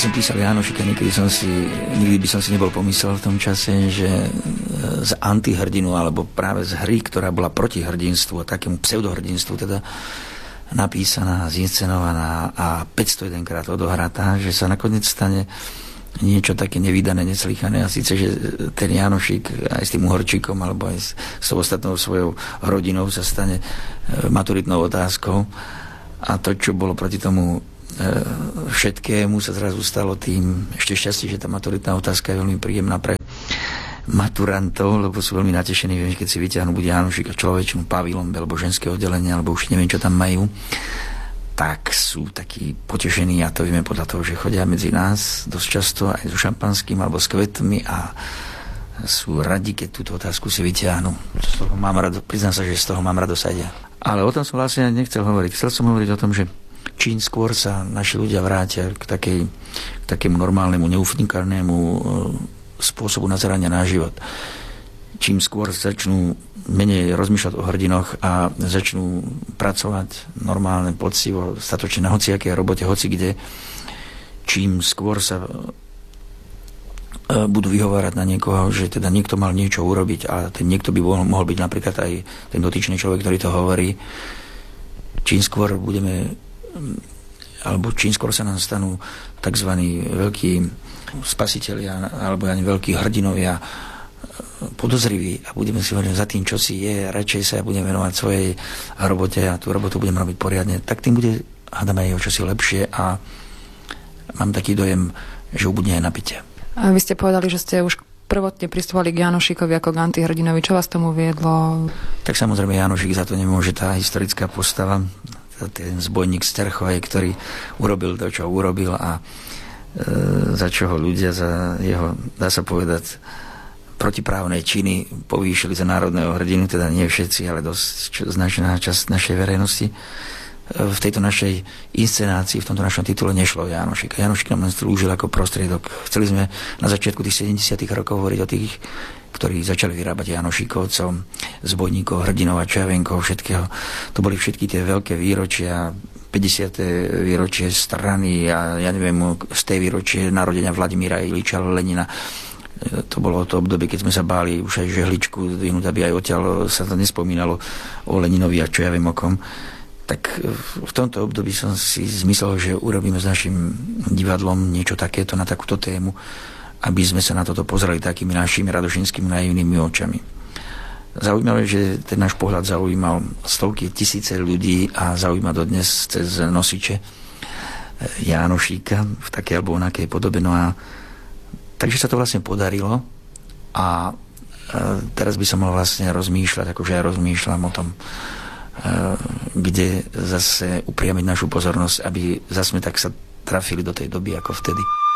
som písal Jánošika, nikdy by som si nebol pomyslel v tom čase, že z antihrdinu, alebo práve z hry, ktorá bola proti hrdinstvu, takému pseudohrdinstvu, teda napísaná, zinscenovaná a 501 krát odohratá, že sa nakoniec stane niečo také nevydané, neslýchané. A síce, že ten Jánošik aj s tým Uhorčíkom alebo aj s ostatnou svojou rodinou sa stane maturitnou otázkou. A to, čo bolo proti tomu všetkému, sa zrazu stalo tým ešte šťastie, že tá maturitná otázka je veľmi príjemná pre maturantov, lebo sú veľmi natešení, viem, keď si vyťahnú buď Jánošika, človečnú, pavilon, alebo ženské oddelenie, alebo už neviem, čo tam majú, tak sú takí potešení, a to vieme podľa toho, že chodia medzi nás dosť často aj so šampanským alebo s kvetmi a sú radi, keď túto otázku si vyťahnú. Z toho mám rado, priznám sa, že z toho mám radosť aj ja. Ale o tom som vlastne nechcel hovoriť. Chcel som hovoriť o tom, že čím skôr sa naši ľudia vrátia k takému normálnemu, neufnikarnému spôsobu nazerania na život. Čím skôr začnú menej rozmýšľať o hrdinoch a začnú pracovať normálne, poctivo, statočne na hociakej robote, hoci kde, čím skôr sa budú vyhovárať na niekoho, že teda niekto mal niečo urobiť a ten niekto by mohol byť napríklad aj ten dotyčný človek, ktorý to hovorí, čím skôr sa nám stanú tzv. Veľkí spasitelia alebo ani veľkí hrdinovia podozriví a budeme si hovoriť za tým, čo si je, radšej sa budeme venovať svojej robote a tú robotu budeme robiť poriadne, tak tým bude, hádame, aj o čosi lepšie a mám taký dojem, že ubudne aj napätie. A vy ste povedali, že ste už prvotne pristúpali k Jánošikovi ako k antihrdinovi. Čo vás tomu viedlo? Tak samozrejme Jánošik za to nemôže, tá historická postava, ten zbojník z Terchovej, ktorý urobil to, čo urobil a za čo ho ľudia za jeho, dá sa povedať, protiprávne činy povýšili za národného hrdinu, teda nie všetci, ale dosť značná časť našej verejnosti. V tejto našej inscenácii, v tomto našom titule nešlo o Jánošika. Jánošik nám len slúžil ako prostriedok. Chceli sme na začiatku tých 70. rokov hovoriť o tých, ktorí začali vyrábať Jánošikovcov, zbojníkov, hrdinov a čavenkov, všetkého. To boli všetky tie veľké výročia, 50. výročie strany a ja neviem, z tej výročie narodenia Vladimíra Iliča Lenina. To bolo to obdobie, keď sme sa báli už aj žehličku dvihnúť, aby aj odtiaľ sa to nespomínalo o Leninovi a čo ja viem o kom. Tak v tomto období som si zmyslel, že urobíme s našim divadlom niečo takéto na takúto tému, aby sme sa na toto pozreli takými našimi radošinskými naivnými očami. Zaujímavé, že ten náš pohľad zaujímal stovky, tisíce ľudí a zaujíma dodnes cez nosiče Jánošíka v takej alebo onakej podobe. No a takže sa to vlastne podarilo a teraz by som mal vlastne rozmýšľať, akože ja rozmýšľam o tom, kde zase upriamiť našu pozornosť, aby zase sme tak sa trafili do tej doby ako vtedy.